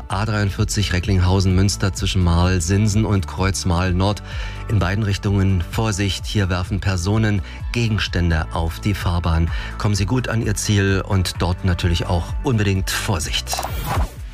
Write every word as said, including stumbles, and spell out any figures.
A dreiundvierzig Recklinghausen-Münster zwischen Marl-Sinsen und Kreuz-Marl-Nord. In beiden Richtungen Vorsicht, hier werfen Personen Gegenstände auf die Fahrbahn. Kommen Sie gut an Ihr Ziel und dort natürlich auch unbedingt Vorsicht.